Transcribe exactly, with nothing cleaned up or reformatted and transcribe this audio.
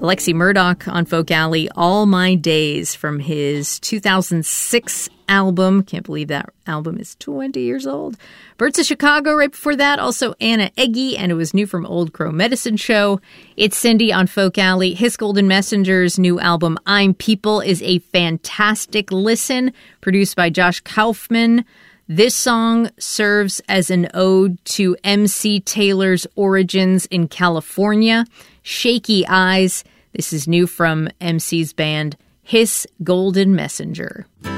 Alexi Murdoch on Folk Alley, All My Days from his two thousand six album. Can't believe that album is twenty years old. Birds of Chicago right before that. Also Anna Eggy, and it was new from Old Crow Medicine Show. It's Cindy on Folk Alley. His Golden Messenger's new album, I'm People, is a fantastic listen, produced by Josh Kaufman. This song serves as an ode to M C Taylor's origins in California. Shaky Eyes. This is new from M C's band, His Golden Messenger.